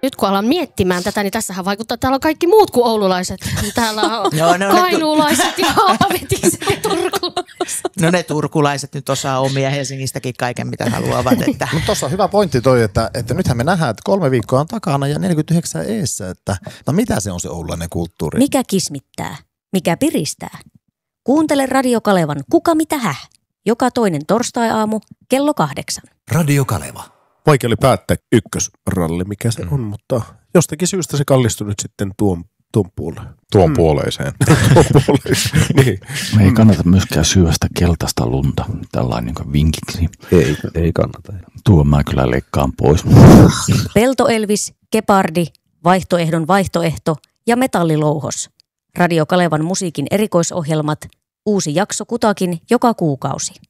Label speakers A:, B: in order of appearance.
A: Nyt kun alan miettimään tätä, niin tässähän vaikuttaa, että täällä on kaikki muut kuin oululaiset. Täällä on kainuulaiset ja haapavetiset ja turkulaiset.
B: No ne turkulaiset nyt osaa omia Helsingistäkin kaiken, mitä haluavat. Että.
C: Mutta tuossa on hyvä pointti toi, että nythän me nähdään, että 3 viikkoa on takana ja 49 eessä. Että, no mitä se on se oululainen kulttuuri?
D: Mikä kismittää? Mikä piristää? Kuuntele Radio Kalevan Kuka mitä häh? Joka toinen torstai-aamu kello 8.
E: Radio Kaleva.
F: Vaikea oli päättää ykkösralli, mikä se on, mutta jostakin syystä se kallistui nyt sitten tuon puoleen.
G: Tuon puoleiseen.
F: Niin.
H: Ei kannata myöskään syödä sitä keltaista lunta, tällainen niin vinkiksi.
G: Ei kannata.
H: Tuo mä kyllä leikkaan pois.
D: Peltoelvis, Gepardi, Vaihtoehdon vaihtoehto ja Metallilouhos. Radio Kalevan musiikin erikoisohjelmat. Uusi jakso kutakin joka kuukausi.